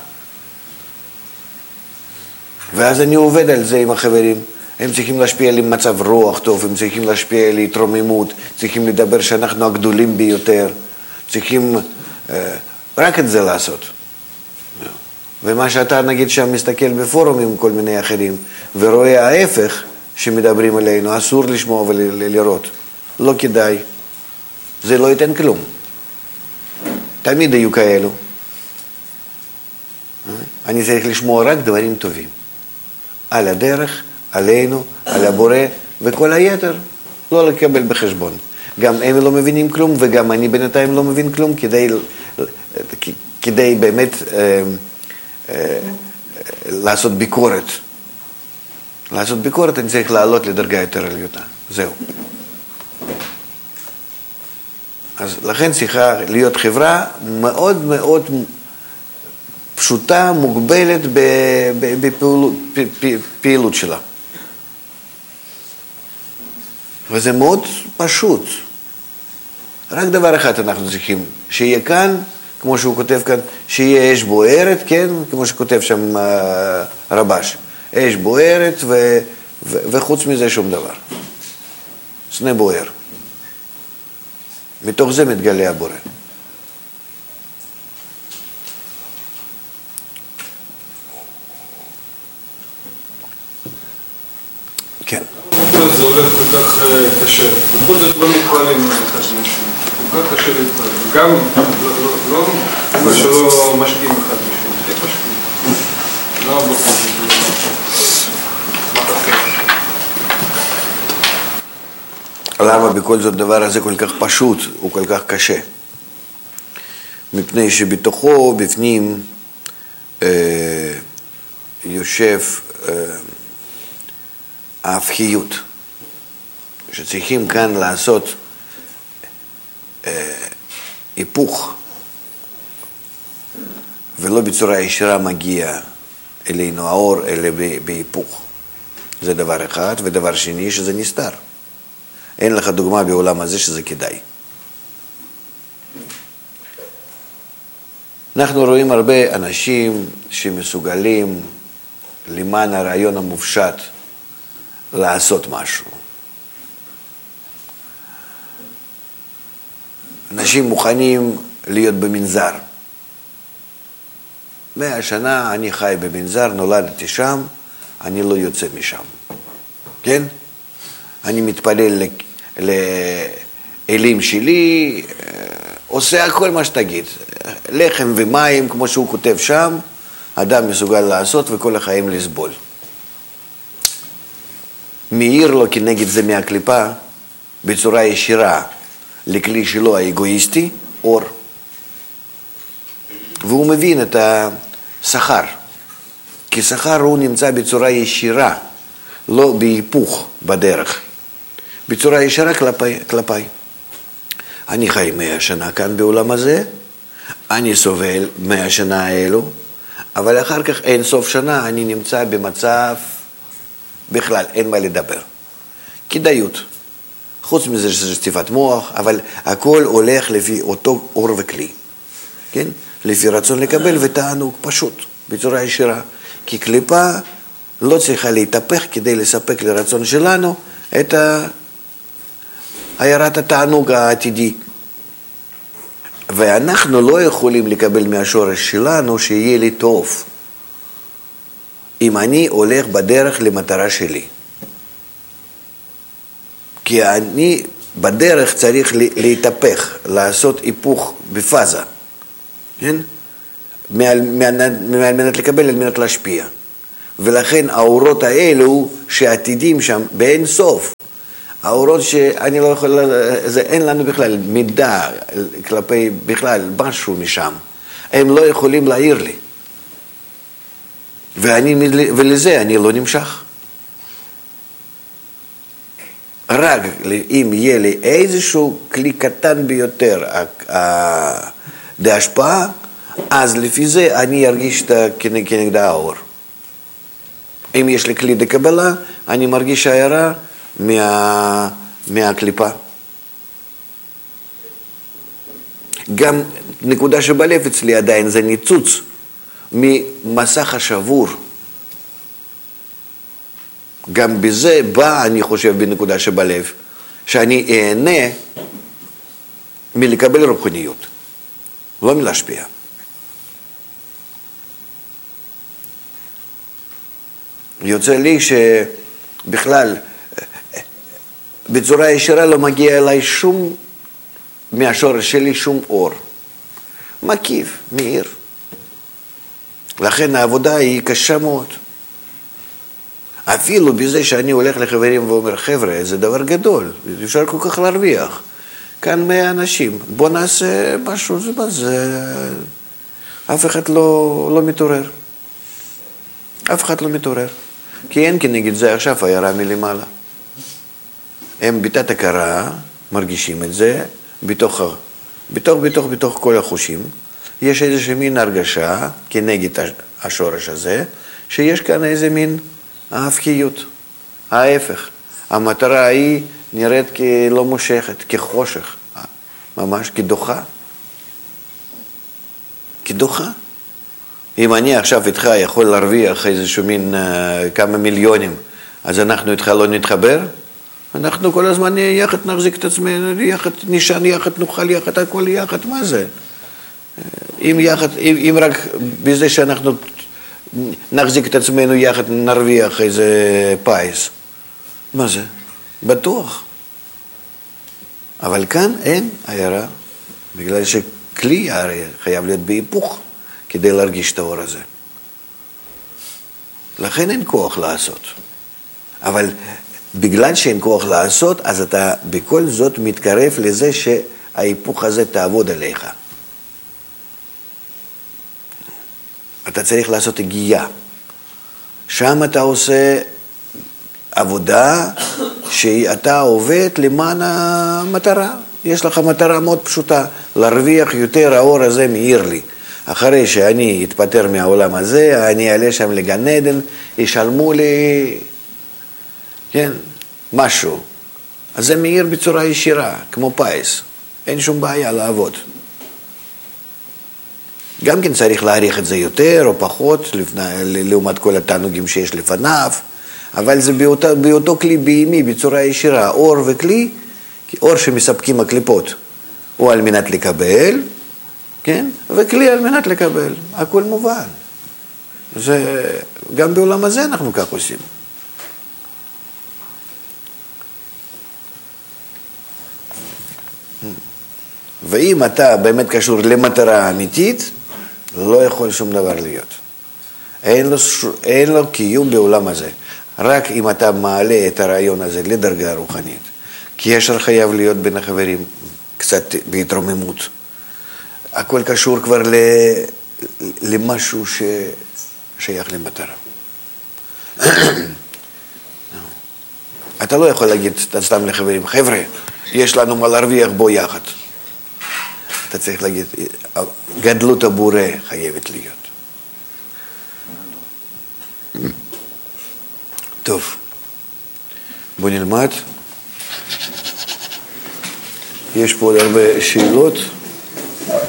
ואז אני עובד על זה עם החברים. הם צריכים להשפיע לי מצב רוח טוב, הם צריכים להשפיע לי התרוממות, צריכים לדבר שאנחנו הגדולים ביותר, צריכים אה, רק את זה לעשות. ומה שאתה נגיד שם מסתכל בפורום עם כל מיני אחרים, ורואה ההפך שמדברים עלינו, אסור לשמוע ולראות. לא כדאי. זה לא ייתן כלום. תמיד היו כאלו. אני צריך לשמוע רק דברים טובים. על הדרך, עלינו, על הבורא, וכל היתר לא לקבל בחשבון. גם הם לא מבינים כלום, וגם אני בינתיים לא מבין כלום, כדי, כדי באמת אה, אה, לעשות ביקורת. לעשות ביקורת אני צריך לעלות לדרגה יותר עליונה. זהו. אז לכן צריכה להיות חברה מאוד מאוד פשוטה, מוגבלת בפעילות שלה. וזה מאוד פשוט. רק דבר אחד אנחנו צריכים, שיהיה כאן, כמו שהוא כותב כאן, שיהיה אש בוערת, כן? כמו שכותב שם רבש. אש בוערת ו, ו, וחוץ מזה שום דבר. סנה בוער. מתוך זה מתגלה הבורא. כן. זה הולך כל כך קשה. בכל זאת לא מתפעלים אחד משהו. כל כך קשה להתפעל. וגם לא מה שלא משקיעים אחד משהו. כן משקיעים. לא בכל זאת. מה תחליט? למה בכל זאת דבר הזה כל כך פשוט, הוא כל כך קשה? מפני שבתוכו, בפנים, אה, יושב אה, ההפכיות, שצריכים כאן לעשות אה, היפוך, ולא בצורה ישירה מגיע אלינו האור, אלא בהיפוך. זה דבר אחד, ודבר שני שזה נסתר. אין לך דוגמה בעולם הזה שזה כדאי. אנחנו רואים הרבה אנשים שמסוגלים למען הרעיון המופשט לעשות משהו. אנשים מוכנים להיות במנזר. מאה שנה אני חי במנזר, נולדתי שם, אני לא יוצא משם. כן? אני מתפלל לאלים שלי, עושה הכל מה שתגיד. לחם ומים, כמו שהוא כותב שם, אדם מסוגל לעשות וכל החיים לסבול. מאיר לו כנגד זה מהקליפה, בצורה ישירה, לכלי שלו האגואיסטי, אור. והוא מבין את השכר. כי שכר הוא נמצא בצורה ישירה, לא בהיפוך בדרך. בצורה ישרה כלפי, כלפי. אני חי מאה שנה כאן בעולם הזה, אני סובל מאה שנה האלו, אבל אחר כך אין סוף שנה אני נמצא במצב, בכלל אין מה לדבר. כדאיות. חוץ מזה שזה סטיפת מוח, אבל הכל הולך לפי אותו אור וכלי. כן? לפי רצון לקבל ותענוג פשוט, בצורה ישירה. כי קליפה לא צריכה להתהפך כדי לספק לרצון שלנו את ה... עיירת התענוג העתידי. ואנחנו לא יכולים לקבל מהשורש שלנו שיהיה לי טוב. אם אני הולך בדרך למטרה שלי. כי אני בדרך צריך להתהפך, לעשות היפוך בפאזה, כן? מעל מנת לקבל, על מנת להשפיע. ולכן האורות האלו שעתידים שם באין סוף, האורות שאני לא יכול, זה אין לנו בכלל מידע כלפי בכלל משהו משם, הם לא יכולים להעיר לי. ואני, ולזה אני לא נמשך. רק אם יהיה לי איזשהו כלי קטן ביותר להשפעה, אז לפי זה אני ארגיש כנגד האור. אם יש לי כלי לקבלה, אני מרגיש הערה מה, מהקליפה. גם נקודה שבלב אצלי עדיין זה ניצוץ ממסך השבור. גם בזה בא, אני חושב, בנקודה שבלב, שאני אהנה מלקבל רוחניות, לא מלהשפיע. יוצא לי שבכלל בצורה ישירה לא מגיע אליי שום, מהשורש שלי שום אור. מקיף, מאיר. לכן העבודה היא קשה מאוד. אפילו בזה שאני הולך לחברים ואומר, חבר'ה, זה דבר גדול, אפשר כל כך להרוויח. כאן מאה אנשים, בוא נעשה משהו, זה מה זה... אף אחד לא, לא מתעורר. אף אחד לא מתעורר. כי אין כנגד זה עכשיו הערה מלמעלה. הם בתת הכרה מרגישים את זה, בתוך, בתוך, בתוך, בתוך כל החושים. יש איזושהי מין הרגשה כנגד השורש הזה, שיש כאן איזה מין ההפקיות, ההפך. המטרה היא נראית כלא מושכת, כחושך, ממש כדוחה. כדוחה. אם אני עכשיו איתך יכול להרוויח איזשהו מין uh, כמה מיליונים, אז אנחנו איתך לא נתחבר? אנחנו כל הזמן יחד נחזיק את עצמנו, יחד נשען, יחד נאכל, יחד הכל יחד, מה זה? אם, יחד, אם, אם רק בזה שאנחנו נחזיק את עצמנו יחד נרוויח איזה פייס, מה זה? בטוח. אבל כאן אין הערה, בגלל שכלי הרי חייב להיות בהיפוך כדי להרגיש את האור הזה. לכן אין כוח לעשות. אבל בגלל שאין כוח לעשות, אז אתה בכל זאת מתקרב לזה שההיפוך הזה תעבוד עליך. אתה צריך לעשות הגייה. שם אתה עושה עבודה שאתה עובד למען המטרה. יש לך מטרה מאוד פשוטה, להרוויח יותר, האור הזה מאיר לי. אחרי שאני אתפטר מהעולם הזה, אני אעלה שם לגן עדן, ישלמו לי, כן, משהו. אז זה מאיר בצורה ישירה, כמו פייס. אין שום בעיה לעבוד. גם כן צריך להעריך את זה יותר או פחות, לפני, לעומת כל התענוגים שיש לפניו, אבל זה באותו, באותו כלי בהימי, בצורה ישירה, אור וכלי, אור שמספקים הקליפות, הוא על מנת לקבל, כן? וכלי על מנת לקבל, הכל מובן. זה, גם בעולם הזה אנחנו כך עושים. ואם אתה באמת קשור למטרה אמיתית, לא יכול שום דבר להיות. אין לו, אין לו קיום בעולם הזה. רק אם אתה מעלה את הרעיון הזה לדרגה רוחנית. קשר חייב להיות בין החברים קצת בהתרוממות. הכל קשור כבר למשהו ששייך למטרה. אתה לא יכול להגיד סתם לחברים, חבר'ה, יש לנו מה להרוויח בו יחד. אתה צריך להגיד, גדלות הבורא חייבת להיות. טוב, בוא נלמד. יש פה עוד הרבה שאלות.